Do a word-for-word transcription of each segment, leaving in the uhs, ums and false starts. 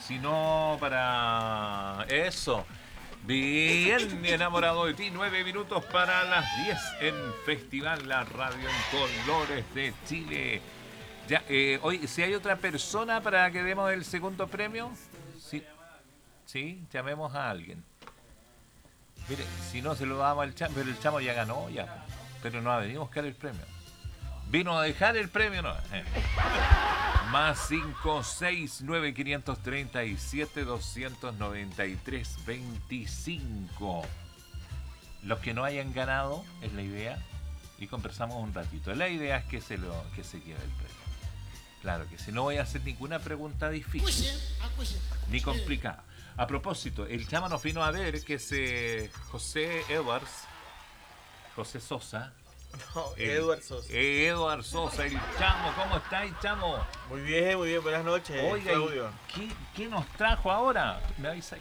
sino para eso. Bien, enamorado de ti, nueve minutos para las diez en Festival La Radio en Colores de Chile. Ya, eh, hoy, si hay otra persona para que demos el segundo premio, sí, sí, llamemos a alguien. Mire, si no se lo damos al chamo, pero el chamo ya ganó, ya, pero no ha venido a buscar el premio. Vino a dejar el premio, no. Eh. Más cinco seis nueve cinco tres siete dos nueve tres veinticinco. Los que no hayan ganado es la idea y conversamos un ratito. La idea es que se lo que se lleve el premio. Claro que si no voy a hacer ninguna pregunta difícil ni complicada. A propósito, el chama nos vino a ver que es eh, José Edwards, José Sosa. No, el, Edward Sosa. Eh, Edward Sosa, el chamo. ¿Cómo estáis, chamo? Muy bien, muy bien. Buenas noches. Oiga, ¿qué, ¿qué nos trajo ahora? Me avisa ahí.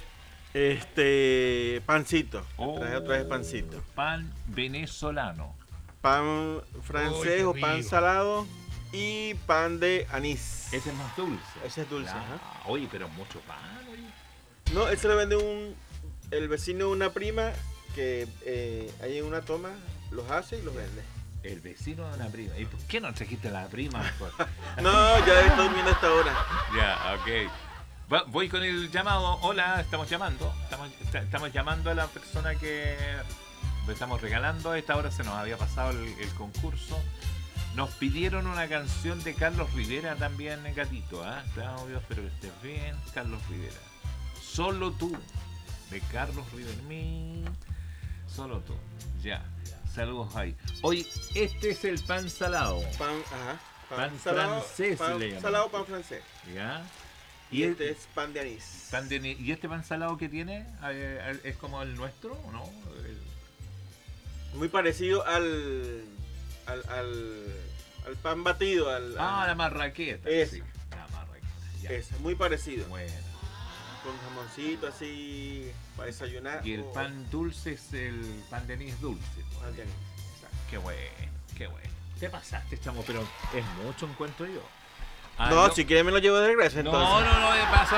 Este, pancito. Oh, Traje otra vez pancito. Pan venezolano. Pan francés oh, o pan salado y pan de anís. Ese es más dulce. Ese es dulce, claro. ¿eh? Oye, pero mucho pan, oye. No, ese lo vende un el vecino de una prima que eh, ahí en una toma los hace y los vende. El vecino de una prima. ¿Y por qué no trajiste a la prima? No, ya estoy durmiendo hasta ahora. Ya, ok. Va, voy con el llamado. Hola, estamos llamando. Estamos, estamos llamando a la persona que estamos regalando. A esta hora se nos había pasado el, el concurso. Nos pidieron una canción de Carlos Rivera también, gatito. ¿eh? Claudio, espero que estés bien. Carlos Rivera. Solo tú. De Carlos Rivera. Mi. Solo tú. Ya. Saludos ahí. Hoy, este es el pan salado. Pan, ajá. Pan, Pan salado, francés pan le llaman. salado, pan francés. ¿Ya? Y, ¿Y este el, es pan de anís. pan de, ¿Y este pan salado que tiene? Eh, ¿Es como el nuestro o no? El... Muy parecido al al, al, al pan batido. Al, Ah, al, la marraqueta. Es. Sí, la marraqueta. Ya. Es muy parecido. Bueno. Con jamoncito así para desayunar. Y el o- pan dulce es el pan de anís dulce. pan de anís. Exacto. Qué bueno, qué bueno. Te pasaste, chamo, pero es mucho encuentro yo. Ah, no, si quieres me lo llevo de regreso entonces. No, no, no, eh, pasa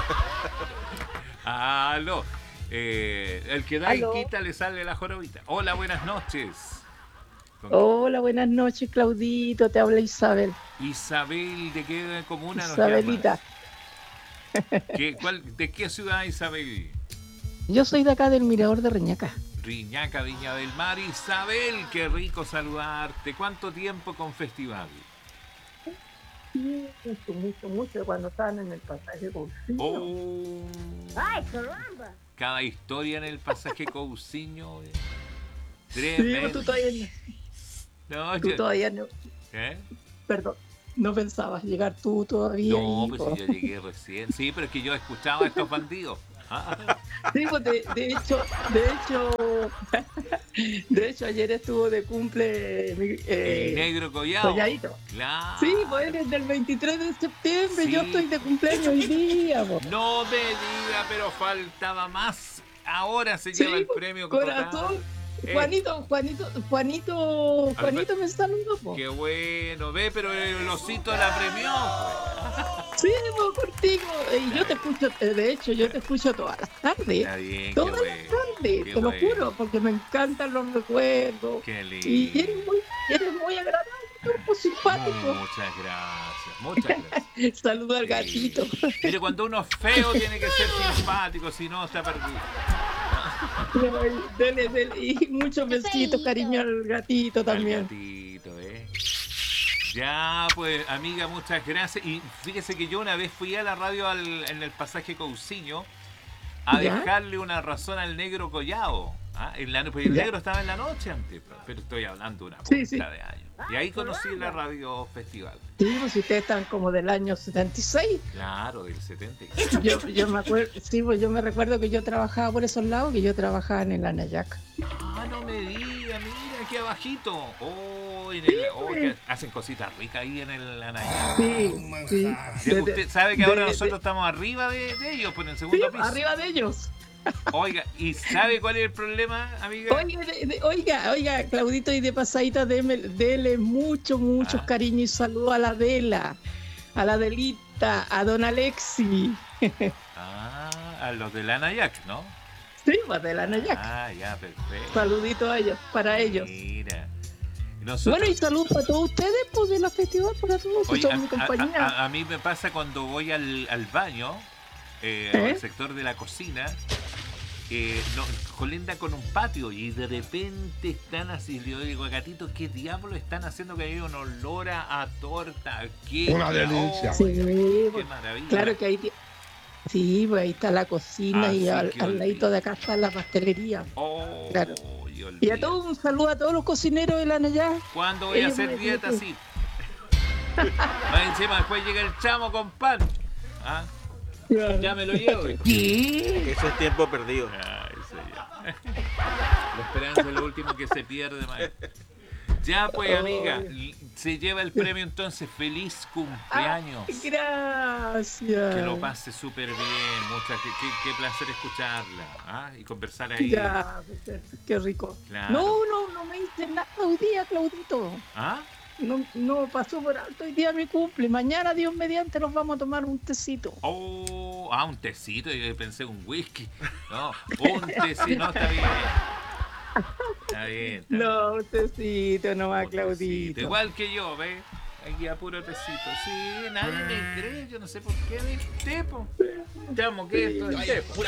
para Aló. Eh, el que da Aló. y quita le sale la jorobita. Hola, buenas noches. Con Hola, buenas noches, Claudito. Te habla Isabel. Isabel, ¿de qué comuna nos Isabelita. llamas? ¿Qué, cuál, ¿De qué ciudad, Isabel? Yo soy de acá del Mirador de Reñaca. Riñaca, Viña del Mar. Isabel, qué rico saludarte. ¿Cuánto tiempo con festival? Sí, mucho, mucho, mucho cuando estaban en el pasaje con Oh, ¡Ay, caramba! cada historia en el pasaje Cousiño. eh. Sí, Tremendo. tú todavía no, No, tú yo- todavía no, ¿eh? perdón, no pensabas llegar tú todavía. No, ahí, pues po. si yo llegué recién. Sí, pero es que yo escuchaba a estos bandidos. Ah, Sí, pues de, de hecho, de hecho, de hecho ayer estuvo de cumple mi, el eh, negro collado. Colladito. Claro. Sí, pues eres del veintitrés de septiembre, Sí. yo estoy de cumpleaños hoy día, po. No me diga, pero faltaba más. Ahora se Sí, lleva el po, premio. corazón. total. Eh, Juanito, Juanito, Juanito, Juanito me saludó, po. Qué bueno, ve, pero el osito la premió. Pues. Sí, po, contigo. Y yo te escucho, eh, de hecho, yo te escucho todas las tardes. Está bien, qué Todas las bueno. tardes, qué te lo bueno. juro, porque me encantan los recuerdos. Qué lindo. Y eres muy, eres muy agradable, pues, simpático. Muchas gracias, muchas gracias. Saluda al Sí. gatito. Mire, cuando uno es feo tiene que ser simpático, si no está perdido. Dele, dele. Y muchos besitos, cariño al gatito Al también. gatito, ¿eh? Ya, pues, amiga, muchas gracias. Y fíjese que yo una vez fui a la radio al- en el pasaje Cousiño a ¿Ya? dejarle una razón al negro Collado. ¿Ah? En la, pues el ¿Ya? negro estaba en la noche antes, pero estoy hablando de una punta Sí, sí. de años. Y ahí conocí la radio festival. Sí, pues si ustedes están como del año setenta y seis. Claro, del setenta y seis. Yo, yo me acuerdo, sí, pues yo me recuerdo que yo trabajaba por esos lados, que yo trabajaba en el Anayac. Ah, no me diga, mira, aquí abajito. Oh, en el, oh, que hacen cositas ricas ahí en el Anaya. Sí, sí. Sí, De- usted de- sabe que ahora de- nosotros de- estamos arriba de, de ellos, pues en el sí, segundo piso. arriba de ellos. Oiga, ¿y sabe cuál es el problema, amiga? Oiga, de- de- oiga, oiga, Claudito, y de pasadita, deme, dele muchos, muchos Ah. cariños y saludos a la Adela, a la Adelita, está a don Alexi. Ah, a los de la Nayac, ¿no? Sí, pues de la Nayac. Ah, ya, perfecto. Saludito a ellos, para ellos. Mira. Y nosotros... Bueno, y saludos para todos ustedes, pues, de la festival, para todos, Oye, que a, son mi compañía. a- a- a mí me pasa cuando voy al, al baño, eh, ¿Eh? al sector de la cocina, eh, no, colinda con un patio y de repente están así, yo digo, gatito, ¿qué diablo están haciendo que hay un olor a, a torta? ¿Qué? Una delicia. Sí, Qué pues, maravilla. claro que ahí, ti- sí, pues ahí está la cocina y Así al, que al olvido. ladito de acá está la pastelería. Oh, Claro. y Y a olvido. todos, un saludo a todos los cocineros de la Nayac. ¿Cuándo voy a Ellos hacer me dieta dicen- así? Más encima después llega el chamo con pan. ¿Ah? Ya me lo llevo. ¿Qué? Eso es tiempo perdido. Ah, eso ya. La esperanza es lo último que se pierde, maestro. Ya pues, amiga, se lleva el premio entonces. Feliz cumpleaños. Ay, gracias. Que lo pase súper bien. Mucha, qué, qué- qué placer escucharla. ¿Ah? Y conversar ahí. Ya, qué rico. Claro. No, no, no me hice nada hoy día, Claudito. ¿Ah? No, no pasó por alto hoy día mi cumple. Mañana, Dios mediante, nos vamos a tomar un tecito. Oh, ah, un tecito. Yo pensé un whisky. No, un tecito. No, está bien. Está bien. Está bien. No, un tecito nomás, Un Claudito. tecito. Igual que yo, ¿ves? Aquí a puro tecito. Sí, nadie me cree. Yo no sé por qué del tepo. Llamo que esto es tepo.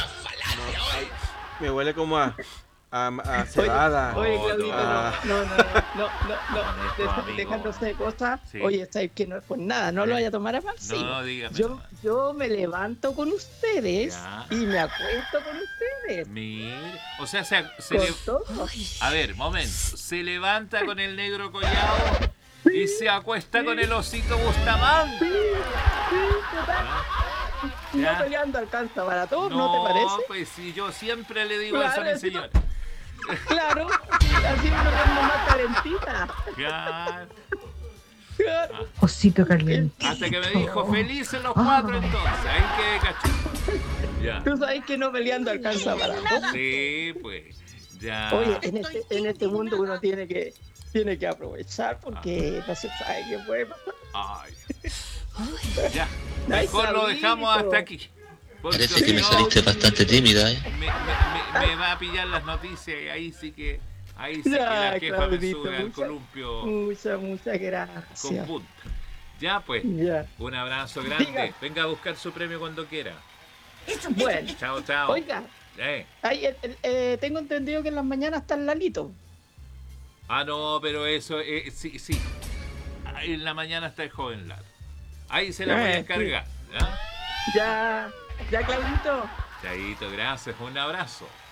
Me huele como a, a, a cebada. Oye, No, Claudito, no. no, no, no, no, no, no, No, no, amigo. dejándose de cosas. Sí. Oye, sabes que no es por nada, no lo vaya a tomar a mal. sí. No, dígame. Yo, nomás. yo me levanto con ustedes Ya. y me acuesto con ustedes. Mire, o sea, se, se Con le- todo. a ver, momento. Se levanta con el negro collado y se acuesta con el osito Bustamante. Sí, sí, total. No Ya. peleando alcanza para todos, ¿no, te parece? pues sí, yo siempre le digo Claro, eso a mi sí, señora. Claro, así uno duerme más calentita. Claro. Claro. Osito caliente. Hasta que me dijo, felices los cuatro entonces. Ahí quedé cacho. Ya. Tú sabes que no peleando alcanza para todos. Sí, pues. Ya. Oye, en este, en este mundo uno tiene que, tiene que aprovechar porque no se sabe qué puede pasar. Ay. Ya. Ay, Mejor lo dejamos Sabrito. hasta aquí. Porque Parece si que me no, saliste bastante tímida, ¿eh? me, me, me, me va a pillar las noticias y ahí sí que ahí sí que Ya, la jefa me Claudito, sube al muchas- columpio Muchas, muchas con gracias. punta. Ya pues, Ya. un abrazo grande. Diga. Venga a buscar su premio cuando quiera. Bueno, Chao, chao. oiga, Eh. ay, el- el- eh, tengo entendido que en las mañanas está el Lalito. Ah, no, pero eso, eh, sí, sí. Ah, en la mañana está el joven Lalo. Ahí se la voy a Eh, sí. encargar. ¿Ya? Ya, ya, Claudito. Chaito, gracias. Un abrazo.